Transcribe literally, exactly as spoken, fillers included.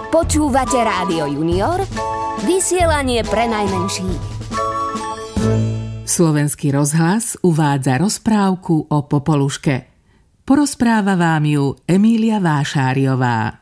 Počúvate Rádio Junior, vysielanie pre najmenších. Slovenský rozhlas uvádza rozprávku o Popoluške. Porozpráva vám ju Emília Vášáriová.